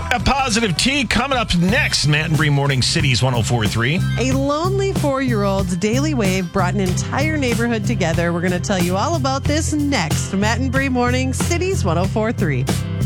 A positive T coming up next. Matt and Bree Morning Cities 104.3. A lonely 4-year-old's daily wave brought an entire neighborhood together. We're going to tell you all about this next. Matt and Bree Morning Cities 104.3.